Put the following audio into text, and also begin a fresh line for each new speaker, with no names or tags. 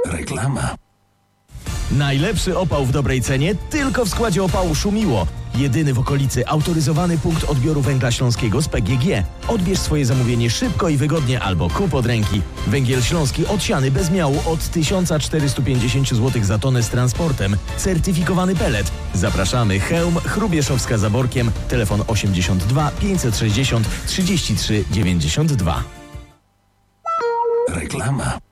Reklama.
Najlepszy opał w dobrej cenie tylko w składzie opału Szumiło. Jedyny w okolicy autoryzowany punkt odbioru węgla śląskiego z PGG. Odbierz swoje zamówienie szybko i wygodnie albo kup od ręki. Węgiel śląski odsiany bez miału od 1450 zł za tonę z transportem. Certyfikowany pellet. Zapraszamy. Chełm, Chrubieszowska za Borkiem. Telefon 82 560 33 92.
Reklama.